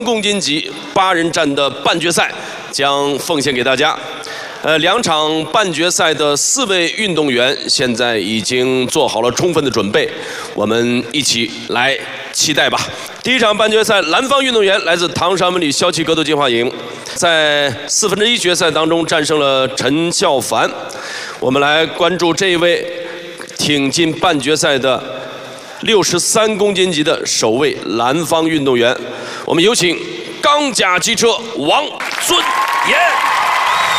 公斤级8人战的半决赛将奉献给大家。2场半决赛的4位运动员现在已经做好了充分的准备，我们一起来期待吧。第1场半决赛，蓝方运动员来自唐山文旅骁骑格斗计划营，在1/4决赛当中战胜了陈孝凡。我们来关注这一位挺进半决赛的63公斤级的首位蓝方运动员，我们有请钢甲机车王尊严。